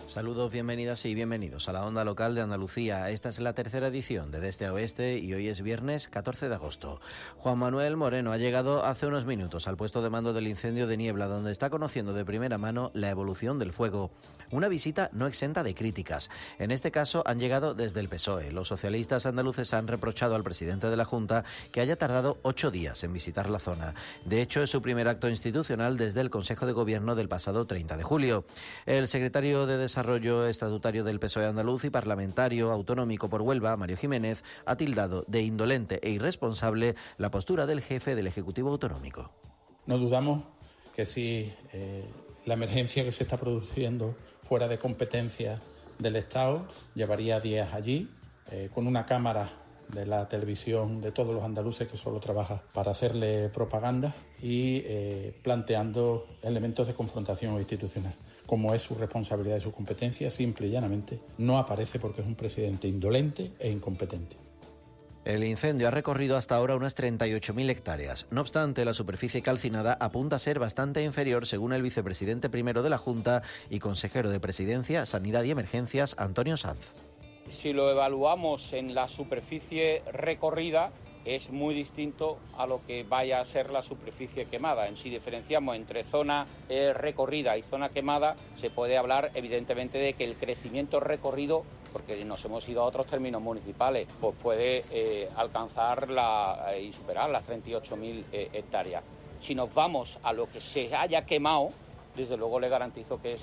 Saludos, bienvenidas y bienvenidos a la Onda Local de Andalucía. Esta es la tercera edición de Este a Oeste y hoy es viernes 14 de agosto. Juan Manuel Moreno ha llegado hace unos minutos al puesto de mando del incendio de Niebla, donde está conociendo de primera mano la evolución del fuego. Una visita no exenta de críticas. En este caso han llegado desde el PSOE. Los socialistas andaluces han reprochado al presidente de la Junta que haya tardado 8 días en visitar la zona. De hecho, es su primer acto institucional desde el Consejo de Gobierno del pasado 30 de julio. El secretario de Desarrollo estatutario del PSOE andaluz y parlamentario autonómico por Huelva, Mario Jiménez, ha tildado de indolente e irresponsable la postura del jefe del Ejecutivo autonómico. No dudamos que si la emergencia que se está produciendo fuera de competencia del Estado, llevaría días allí con una cámara de la televisión de todos los andaluces que solo trabaja para hacerle propaganda y planteando elementos de confrontación institucional. Como es su responsabilidad y su competencia, simple y llanamente no aparece porque es un presidente indolente e incompetente. El incendio ha recorrido hasta ahora unas 38.000 hectáreas. No obstante, la superficie calcinada apunta a ser bastante inferior, según el vicepresidente primero de la Junta y consejero de Presidencia, Sanidad y Emergencias, Antonio Sanz. Si lo evaluamos en la superficie recorrida, es muy distinto a lo que vaya a ser la superficie quemada. Si diferenciamos entre zona recorrida y zona quemada, se puede hablar evidentemente de que el crecimiento recorrido, porque nos hemos ido a otros términos municipales, pues puede alcanzar y superar las 38.000 hectáreas. Si nos vamos a lo que se haya quemado, desde luego le garantizo que es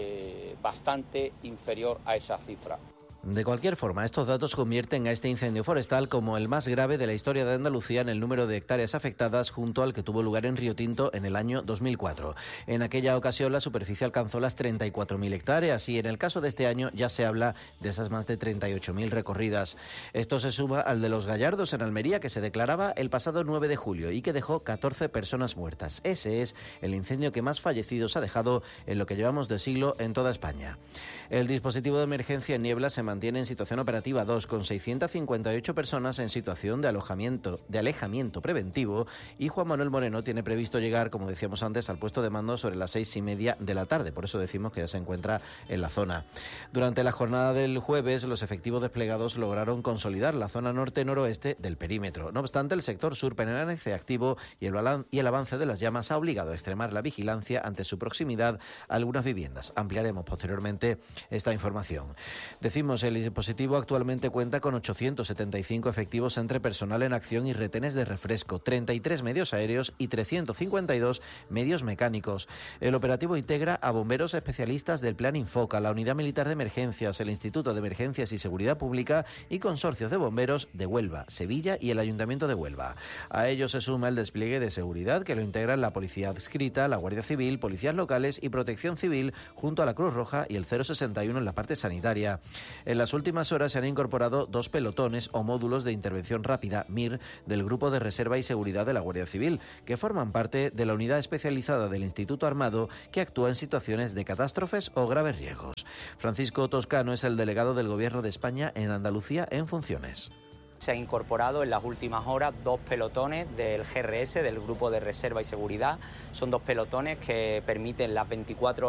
bastante inferior a esa cifra. De cualquier forma, estos datos convierten a este incendio forestal como el más grave de la historia de Andalucía en el número de hectáreas afectadas, junto al que tuvo lugar en Río Tinto en el año 2004. En aquella ocasión la superficie alcanzó las 34.000 hectáreas y en el caso de este año ya se habla de esas más de 38.000 recorridas. Esto se suma al de Los Gallardos en Almería, que se declaraba el pasado 9 de julio y que dejó 14 personas muertas. Ese es el incendio que más fallecidos ha dejado en lo que llevamos de siglo en toda España. El dispositivo de emergencia en Niebla se mantiene en situación operativa 2, con 658 personas en situación de alejamiento preventivo, y Juan Manuel Moreno tiene previsto llegar, como decíamos antes, al puesto de mando sobre las 6:30 de la tarde. Por eso decimos que ya se encuentra en la zona. Durante la jornada del jueves, los efectivos desplegados lograron consolidar la zona norte-noroeste del perímetro. No obstante, el sector sur permanece activo y el avance de las llamas ha obligado a extremar la vigilancia ante su proximidad a algunas viviendas. Ampliaremos posteriormente esta información. Decimos, el dispositivo actualmente cuenta con 875 efectivos entre personal en acción y retenes de refresco, 33 medios aéreos y 352 medios mecánicos. El operativo integra a bomberos especialistas del Plan Infoca, la Unidad Militar de Emergencias, el Instituto de Emergencias y Seguridad Pública y consorcios de bomberos de Huelva, Sevilla y el Ayuntamiento de Huelva. A ello se suma el despliegue de seguridad que lo integran la Policía Adscrita, la Guardia Civil, policías locales y Protección Civil, junto a la Cruz Roja y el 061 en la parte sanitaria. En las últimas horas se han incorporado 2 pelotones o módulos de intervención rápida, MIR, del Grupo de Reserva y Seguridad de la Guardia Civil, que forman parte de la unidad especializada del Instituto Armado que actúa en situaciones de catástrofes o graves riesgos. Francisco Toscano es el delegado del Gobierno de España en Andalucía en funciones. Se ha incorporado en las últimas horas 2 pelotones del GRS, del Grupo de Reserva y Seguridad. Son 2 pelotones que permiten las 24 horas